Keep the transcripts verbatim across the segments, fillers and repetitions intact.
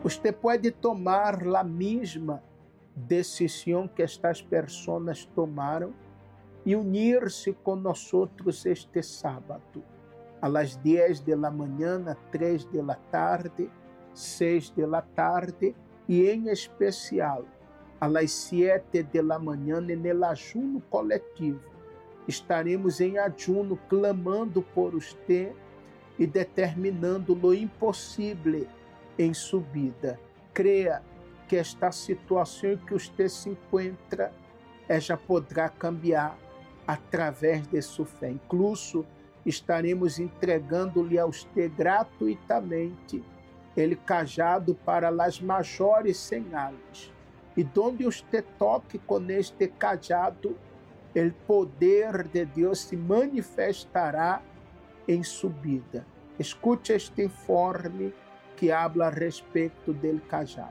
Usted puede tomar la misma decisión que estas personas tomaron y unirse con nosotros este sábado, a las diez de la mañana, tres de la tarde, seis de la tarde y en especial a las siete de la mañana en el ayuno coletivo. Estaremos em ayuno clamando por usted e determinando lo impossível em sua vida. Creia que esta situação em que você se encontra eh, já poderá cambiar através de sua fé. Incluso estaremos entregando-lhe a você gratuitamente ele cajado para as maiores señales. E donde você toque com este cajado, o poder de Deus se manifestará em sua vida. Escute este informe que habla a respeito del cajado.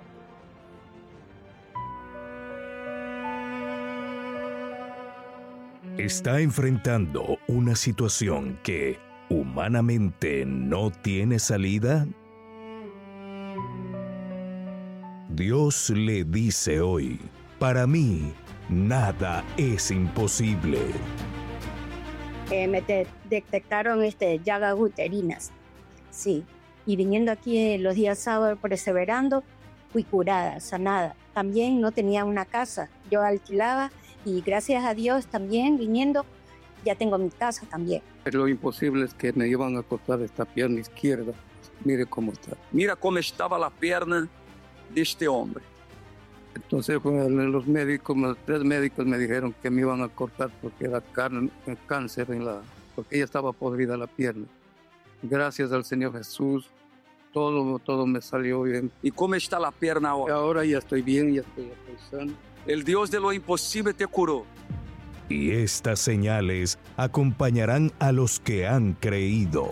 Está enfrentando una situación que humanamente no tiene salida. Dios le dice hoy, para mí, nada es imposible. Eh, me de- detectaron este, llagas uterinas, sí. Y viniendo aquí eh, los días sábados perseverando, fui curada, sanada. También no tenía una casa, yo alquilaba y gracias a Dios también viniendo, ya tengo mi casa también. Lo imposible es que me iban a cortar esta pierna izquierda. Mire cómo está. Mira cómo estaba la pierna de este hombre. Entonces pues, los médicos, los tres médicos me dijeron que me iban a cortar porque era car- cáncer en la, porque ella estaba podrida la pierna. Gracias al Señor Jesús, todo, todo me salió bien. ¿Y cómo está la pierna Y ahora? ahora ya estoy bien, ya estoy, ya estoy sano. El Dios de lo imposible te curó. Y estas señales acompañarán a los que han creído.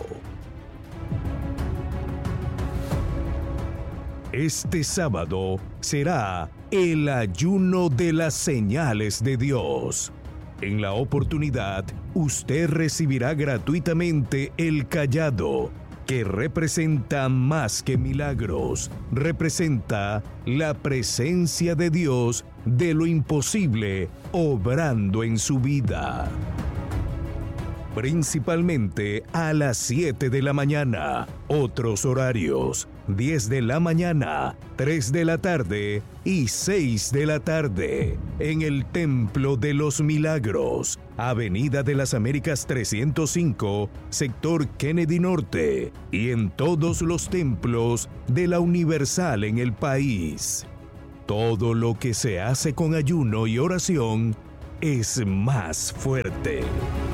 Este sábado será el ayuno de las señales de Dios. En la oportunidad, usted recibirá gratuitamente el cayado, que representa más que milagros, representa la presencia de Dios de lo imposible obrando en su vida. Principalmente a las siete de la mañana, otros horarios, diez de la mañana, tres de la tarde y seis de la tarde, en el Templo de los Milagros, Avenida de las Américas trescientos cinco, sector Kennedy Norte, y en todos los templos de la Universal en el país. Todo lo que se hace con ayuno y oración es más fuerte.